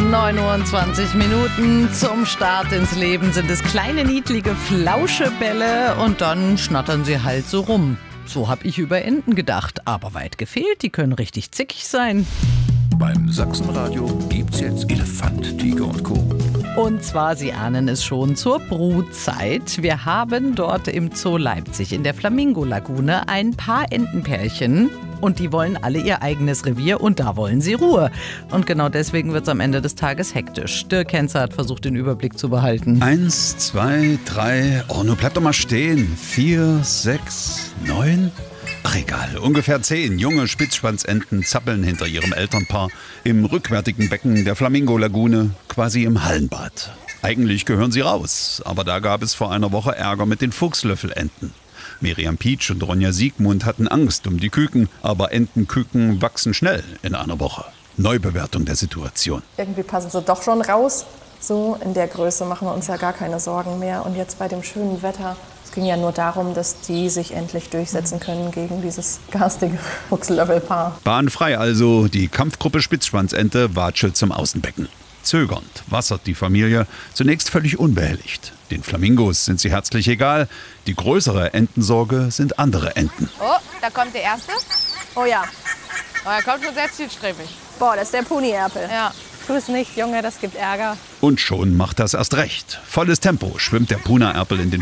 9:20 zum Start ins Leben sind es kleine, niedliche Flauschebälle und dann schnattern sie halt so rum. So habe ich über Enten gedacht, aber weit gefehlt, die können richtig zickig sein. Beim Sachsenradio gibt's jetzt Elefant, Tiger und Co. Und zwar, Sie ahnen es schon, zur Brutzeit. Wir haben dort im Zoo Leipzig in der Flamingo-Lagune ein paar Entenpärchen. Und die wollen alle ihr eigenes Revier und da wollen sie Ruhe. Und genau deswegen wird es am Ende des Tages hektisch. Dirk Henze hat versucht, den Überblick zu behalten. 1, 2, 3, oh, nun bleib doch mal stehen. 4, 6, 9... Ach egal, ungefähr 10 junge Spitzschwanzenten zappeln hinter ihrem Elternpaar im rückwärtigen Becken der Flamingo-Lagune, quasi im Hallenbad. Eigentlich gehören sie raus, aber da gab es vor einer Woche Ärger mit den Fuchslöffelenten. Miriam Pietsch und Ronja Siegmund hatten Angst um die Küken, aber Entenküken wachsen schnell in einer Woche. Neubewertung der Situation. Irgendwie passen sie doch schon raus. So in der Größe machen wir uns ja gar keine Sorgen mehr. Und jetzt bei dem schönen Wetter, es ging ja nur darum, dass die sich endlich durchsetzen können gegen dieses garstige Fuchslöffelpaar. Bahnfrei also, die Kampfgruppe Spitzschwanzente watschelt zum Außenbecken. Zögernd wassert die Familie, zunächst völlig unbehelligt. Den Flamingos sind sie herzlich egal. Die größere Entensorge sind andere Enten. Oh, da kommt der Erste. Oh ja, Oh, er kommt schon sehr zielstrebig. boah, das ist der Punierpel. Ja. Tu es nicht, Junge, das gibt Ärger. Und schon macht das erst recht. Volles Tempo schwimmt der Puna-Erpel in den